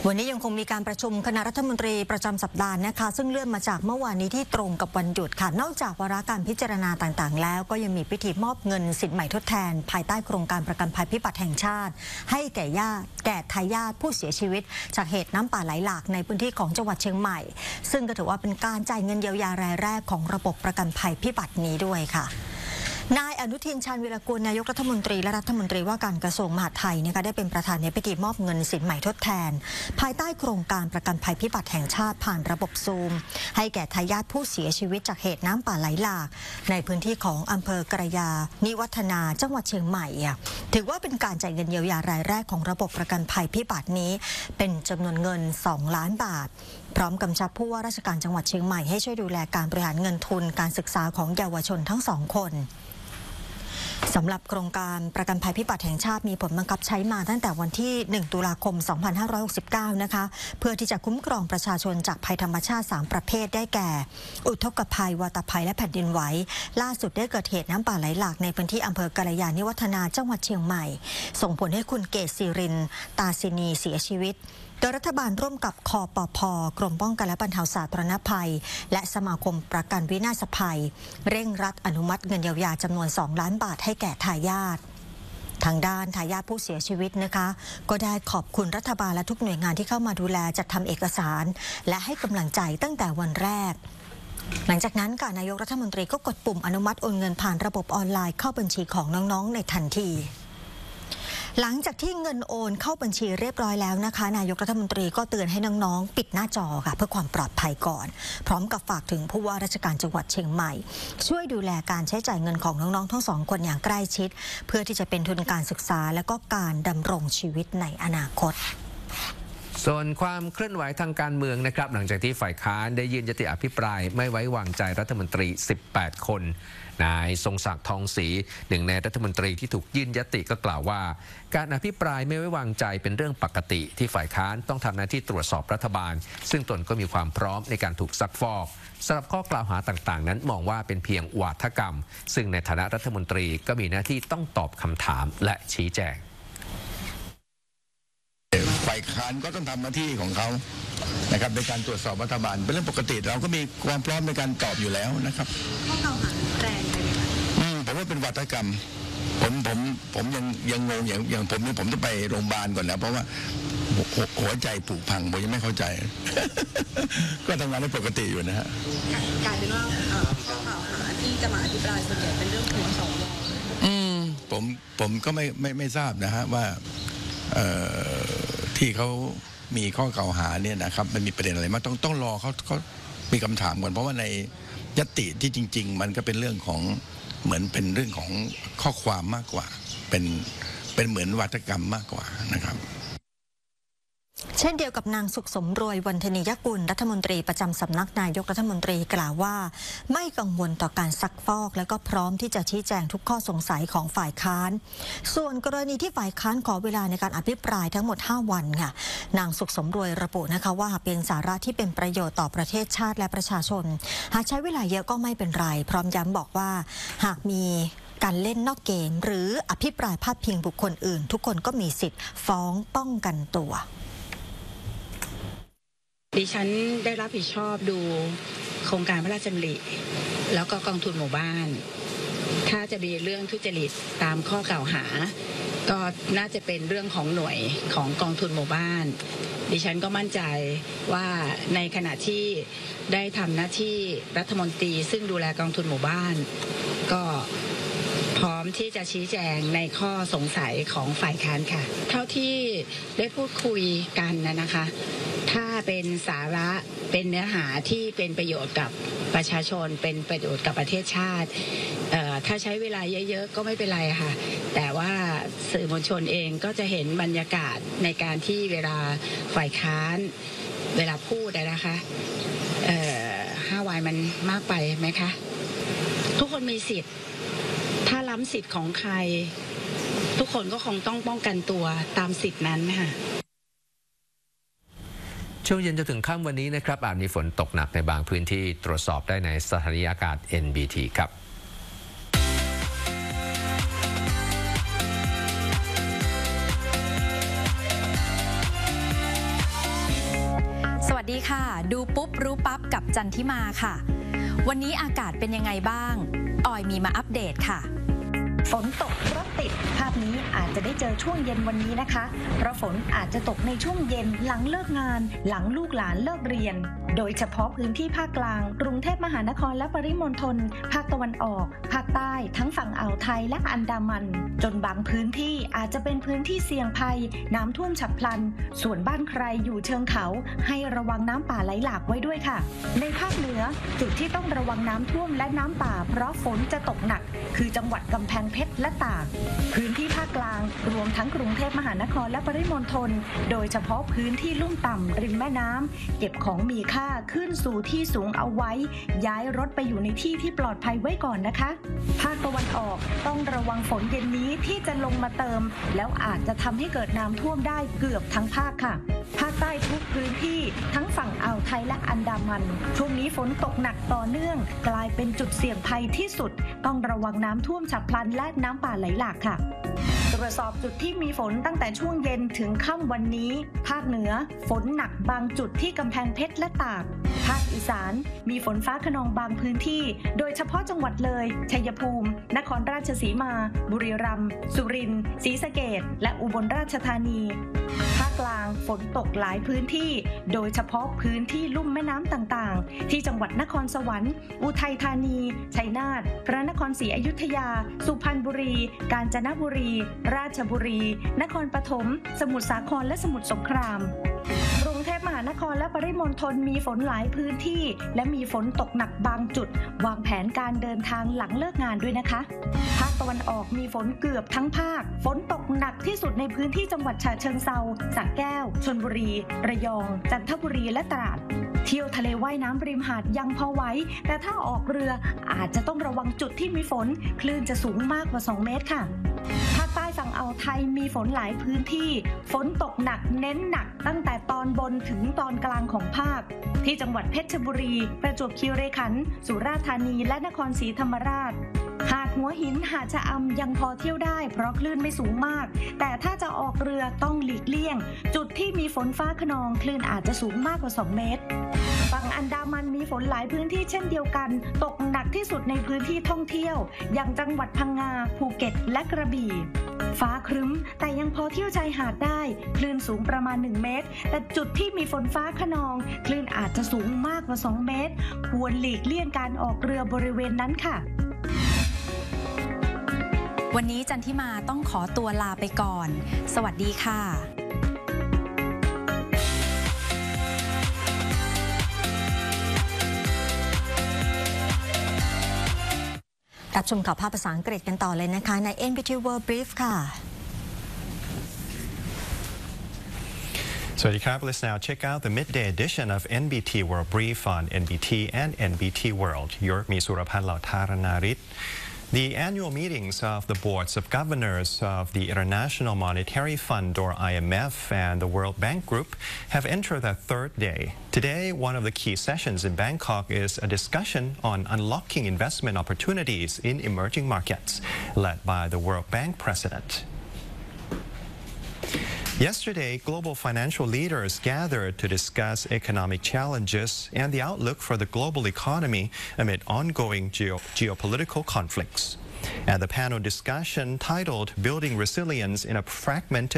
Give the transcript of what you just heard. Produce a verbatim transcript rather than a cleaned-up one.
วันนี้ยังคงมีการประชุมคณะรัฐมนตรีประจำสัปดาห์นะคะซึ่งเลื่อนมาจากเมื่อวานนี้ที่ตรงกับวันหยุดค่ะนอกจากวาระการพิจารณาต่างๆแล้วก็ยังมีพิธีมอบเงินสินใหม่ทดแทนภายใต้โครงการประกันภัยพิบัติแห่งชาติให้แก่ญาติแก่ทายาทผู้เสียชีวิตจากเหตุน้ำป่าไหลหลากในพื้นที่ของจังหวัดเชียงใหม่ซึ่งก็ถือว่าเป็นการจ่ายเงินเยียวยารายแรกของระบบประกันภัยพิบัตินี้ด้วยค่ะนายอนุทินชาญวีรกูลนายกรัฐมนตรีและรัฐมนตรีว่าการกระทรวงมหาดไทยนะคะได้เป็นประธานในพิธีมอบเงินสินใหม่ทดแทนภายใต้โครงการประกันภัยพิบัติแห่งชาติผ่านระบบซูมให้แก่ทายาทผู้เสียชีวิตจากเหตุน้ำป่าไหลหลากในพื้นที่ของอำเภอกระยานิวัฒนาจังหวัดเชียงใหม่ถือว่าเป็นการจ่ายเงินเยียวยารายแรกของระบบประกันภัยพิบัตินี้เป็นจำนวนเงินสองล้านบาทพร้อมกำชับผู้ว่าราชการจังหวัดเชียงใหม่ให้ช่วยดูแลการบริหารเงินทุนการศึกษาของเยาวชนทั้งสองคนสำหรับโครงการประกันภัยพิบัติแห่งชาติมีผลบังคับใช้มาตั้งแต่วันที่หนึ่งตุลาคมสองพันห้าร้อยหกสิบเก้านะคะเพื่อที่จะคุ้มครองประชาชนจากภัยธรรมชาติสามประเภทได้แก่อุทกภัยวาตภัยและแผ่นดินไหวล่าสุดได้เกิดเหตุน้ำป่าไหลหลากในพื้นที่อำเภอกระยานิวัฒนาจังหวัดเชียงใหม่ส่งผลให้คุณเกศศิรินตาสินีเสียชีวิตโดยรัฐบาลร่วมกับคปภ.กรมป้องกันและบรรเทาสาธารณภัยและสมาคมประกันวินาศภัยเร่งรัดอนุมัติเงินเยียวยาจำนวนสองล้านบาทให้แก่ทายาททางด้านทายาทผู้เสียชีวิตนะคะก็ได้ขอบคุณรัฐบาลและทุกหน่วยงานที่เข้ามาดูแลจัดทำเอกสารและให้กำลังใจตั้งแต่วันแรกหลังจากนั้นค่ะนายกรัฐมนตรีก็กดปุ่มอนุมัติโอนเงินผ่านระบบออนไลน์เข้าบัญชีของน้องๆในทันทีหลังจากที่เงินโอนเข้าบัญชีเรียบร้อยแล้วนะคะนายกรัฐมนตรีก็เตือนให้น้องๆปิดหน้าจอค่ะเพื่อความปลอดภัยก่อนพร้อมกับฝากถึงผู้ว่าราชการจังหวัดเชียงใหม่ช่วยดูแลการใช้จ่ายเงินของน้องๆทั้งสองคนอย่างใกล้ชิดเพื่อที่จะเป็นทุนการศึกษาและก็การดำรงชีวิตในอนาคตส่วนความเคลื่อนไหวทางการเมืองนะครับหลังจากที่ฝ่ายค้านได้ยื่นยติอภิปรายไม่ไว้วางใจรัฐมนตรีสิบแปดคนนายทรงศักดิ์ทองศรีหนึ่งในรัฐมนตรีที่ถูกยื่นยติก็กล่าวว่าการอภิปรายไม่ไว้วางใจเป็นเรื่องปกติที่ฝ่ายค้านต้องทำหน้าที่ตรวจสอบรัฐบาลซึ่งตนก็มีความพร้อมในการถูกซักฟอกสำหรับข้อกล่าวหาต่างๆนั้นมองว่าเป็นเพียงวาทกรรมซึ่งในฐานะรัฐมนตรีก็มีหน้าที่ต้องตอบคำถามและชี้แจงฝ่ายค้านก็ต้องทำหน้าที่ของเขานะครับในการตรวจสอบรัฐบาลเป็นเรื่องปกติเราก็มีความพร้อมในการตอบอยู่แล้วนะครับข้อกล่าวหาแรงไปไหมคะอืมผมว่าเป็นวาทกรรมผมผมผมยังยังงงอย่างอย่างผมนี่ผมต้องไปโรงพยาบาลก่อนนะเพราะว่าหัวใจผุพังผมยังไม่เข้าใจ ก็ทำงานได้ปกติอยู่นะฮะกลายเป็นว่าข้อกล่าวหาที่จะมาอภิปรายส่วนใหญ่เป็นเรื่องหัวสองวอืมผมผมก็ไม่ไม่ไม่ทราบนะฮะว่าที่เขามีข้อกล่าวหาเนี่ยนะครับมันมีประเด็นอะไรมาต้องต้องรอเขาเขามีคำถามก่อนเพราะว่าในญัตติที่จริงๆมันก็เป็นเรื่องของเหมือนเป็นเรื่องของข้อความมากกว่าเป็นเป็นเหมือนวาทกรรมมากกว่านะครับเช่นเดียวกับนางสุขสมรวยวันธนียกุลรัฐมนตรีประจำสำนักนายกรัฐมนตรีกล่าวว่าไม่กังวลต่อการซักฟอกและก็พร้อมที่จะชี้แจงทุกข้อสงสัยของฝ่ายค้านส่วนกรณีที่ฝ่ายค้านขอเวลาในการอภิปรายทั้งหมดห้าวันค่ะนางสุขสมรวยระบุนะคะว่าหากเป็นสาระที่เป็นประโยชน์ต่อประเทศชาติและประชาชนหากใช้เวลาเยอะก็ไม่เป็นไรพร้อมย้ำบอกว่าหากมีการเล่นนอกเกมหรืออภิปรายพาดพิงบุคคลอื่นทุกคนก็มีสิทธิ์ฟ้องป้องกันตัวดิฉันได้รับผิดชอบดูโครงการพระราชดำริแล้วก็กองทุนหมู่บ้านถ้าจะมีเรื่องทุจริตตามข้อกล่าวหาก็น่าจะเป็นเรื่องของหน่วยของกองทุนหมู่บ้านดิฉันก็มั่นใจว่าในขณะที่ได้ทำหน้าที่รัฐมนตรีซึ่งดูแลกองทุนหมู่บ้านก็พร้อมที่จะชี้แจงในข้อสงสัยของฝ่ายค้านค่ะเท่าที่ได้พูดคุยกันนะคะถ้าเป็นสาระเป็นเนื้อหาที่เป็นประโยชน์กับประชาชนเป็นประโยชน์กับประเทศชาติถ้าใช้เวลาเยอะๆก็ไม่เป็นไรค่ะแต่ว่าสื่อมวลชนเองก็จะเห็นบรรยากาศในการที่เวลาฝ่ายค้านเวลาพูดนะคะห้าวันมันมากไปไหมคะทุกคนมีสิทธิ์ถ้าล้ำสิทธิ์ของใครทุกคนก็คงต้องป้องกันตัวตามสิทธินั้นค่ะช่วงเย็นจนถึงค่ำวันนี้นะครับอาจมีฝนตกหนักในบางพื้นที่ตรวจสอบได้ในสถานีอากาศ เอ็น บี ที ครับดีค่ะดูปุ๊บรู้ปั๊บกับจันทิมาค่ะวันนี้อากาศเป็นยังไงบ้างออยมีมาอัปเดตค่ะฝนตกรถติดภาพนี้อาจจะได้เจอช่วงเย็นวันนี้นะคะเพราะฝนอาจจะตกในช่วงเย็นหลังเลิกงานหลังลูกหลานเลิกเรียนโดยเฉพาะพื้นที่ภาคกลางกรุงเทพมหานครและปริมณฑลภาคตะวันออกภาคใต้ทั้งฝั่งอ่าวไทยและอันดามันจนบางพื้นที่อาจจะเป็นพื้นที่เสี่ยงภัยน้ำท่วมฉับพลันส่วนบ้านใครอยู่เชิงเขาให้ระวังน้ำป่าไหลหลากไว้ด้วยค่ะในภาคเหนือจุดที่ต้องระวังน้ำท่วมและน้ำป่าเพราะฝนจะตกหนักคือจังหวัดกำแพงเพชรและตากพื้นที่ภาคกลางรวมทั้งกรุงเทพมหานครและปริมณฑลโดยเฉพาะพื้นที่ลุ่มต่ำริมแม่น้ำเก็บของมีค่าขึ้นสู่ที่สูงเอาไว้ย้ายรถไปอยู่ในที่ที่ปลอดภัยไว้ก่อนนะคะภาคตะวันออกต้องระวังฝนเย็นนี้ที่จะลงมาเติมแล้วอาจจะทำให้เกิดน้ำท่วมได้เกือบทั้งภาคค่ะภาคใต้ทุกพื้นที่ทั้งฝั่งอ่าวไทยและอันดามันช่วงนี้ฝนตกหนักต่อเนื่องกลายเป็นจุดเสี่ยงภัยที่สุดต้องระวังน้ำท่วมฉับพลันและน้ำป่าไหลหลากค่ะตรวจสอบจุดที่มีฝนตั้งแต่ช่วงเย็นถึงค่ำวันนี้ภาคเหนือฝนหนักบางจุดที่กำแพงเพชรและตากภาคอีสานมีฝนฟ้าคะนองบางพื้นที่โดยเฉพาะจังหวัดเลยชัยภูมินครราชสีมาบุรีรัมย์สุรินทร์ศรีสะเกษและอุบลราชธานีภาคกลางฝนตกหลายพื้นที่โดยเฉพาะพื้นที่ลุ่มแม่น้ำต่างๆที่จังหวัดนครสวรรค์อุทัยธานีชัยนาทพระนครศรีอยุธยาสุพรรณบุรีกาญจนบุรีราชบุรีนครปฐมสมุทรสาครและสมุทรสงครามกรุงเทพมหานครและปริมณฑลมีฝนหลายพื้นที่และมีฝนตกหนักบางจุดวางแผนการเดินทางหลังเลิกงานด้วยนะคะภาคตะวันออกมีฝนเกือบทั้งภาคฝนตกหนักที่สุดในพื้นที่จังหวัดฉะเชิงเทราสระแก้วชลบุรีระยองจันทบุรีและตราดเที่ยวทะเลว่ายน้ำริมหาดยังพอไหวแต่ถ้าออกเรืออาจจะต้องระวังจุดที่มีฝนคลื่นจะสูงมากกว่าสองเมตรค่ะภาคใต้ฝั่งอ่าวไทยมีฝนหลายพื้นที่ฝนตกหนักเน้นหนักตั้งแต่ตอนบนถึงตอนกลางของภาคที่จังหวัดเพชรบุรีประจวบคีรีขันธ์สุราษฎร์ธานีและนครศรีธรรมราชหาดหัวหินหาดชะอำยังพอเที่ยวได้เพราะคลื่นไม่สูงมากแต่ถ้าจะออกเรือต้องหลีกเลี่ยงจุดที่มีฝนฟ้าคะนองคลื่นอาจจะสูงมากกว่าสองเมตรฝั่งอันดามันมีฝนหลายพื้นที่เช่นเดียวกันตกหนักที่สุดในพื้นที่ท่องเที่ยวอย่างจังหวัดพังงาภูเก็ตและกระบี่ฟ้าครึ้มแต่ยังพอเที่ยวชายหาดได้คลื่นสูงประมาณหนึ่งเมตรแต่จุดที่มีฝนฟ้าคะนองคลื่นอาจจะสูงมากกว่าสองเมตรควรหลีกเลี่ยงการออกเรือบริเวณนั้นค่ะวันนี้จันทิมาต้องขอตัวลาไปก่อนสวัสดีค่ะรับชมข่าวภาพภาษาอังกฤษกันต่อเลยนะคะใน เอ็น บี ที World Brief ค่ะสวัสดีครับ Let's now check out the midday edition of เอ็น บี ที World Brief on เอ็น บี ที and เอ็น บี ที World ยศมีสุรพันธ์เหล่าธารนาริศThe annual meetings of the boards of governors of the International Monetary Fund or I M F and the World Bank Group have entered their third day. Today, one of the key sessions in Bangkok is a discussion on unlocking investment opportunities in emerging markets, led by the World Bank president. Yesterday, global financial leaders gathered to discuss economic challenges and the outlook for the global economy amid ongoing geo geopolitical conflicts. At the panel discussion titled Building Resilience in a Fragmented